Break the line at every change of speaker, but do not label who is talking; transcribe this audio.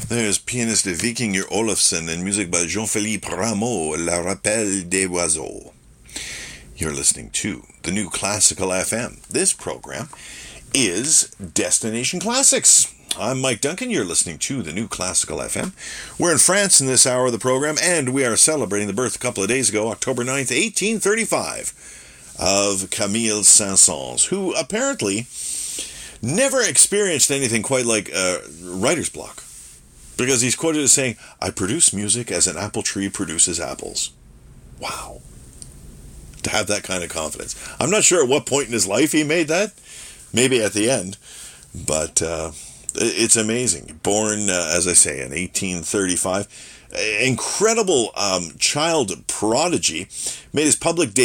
There's pianist Vikingur Olofsson and music by Jean-Philippe Rameau, La Rappel des Oiseaux. You're listening to the New Classical FM. This program is Destination Classics. I'm Mike Duncan. You're listening to the New Classical FM. We're in France in this hour of the program, and we are celebrating the birth a couple of days ago, October 9th, 1835, of Camille Saint-Saëns, who apparently never experienced anything quite like writer's block. Because he's quoted as saying, "I produce music as an apple tree produces apples." Wow. To have that kind of confidence. I'm not sure at what point in his life he made that. Maybe at the end. But it's amazing. Born, as I say, in 1835. Incredible child prodigy. Made his public debut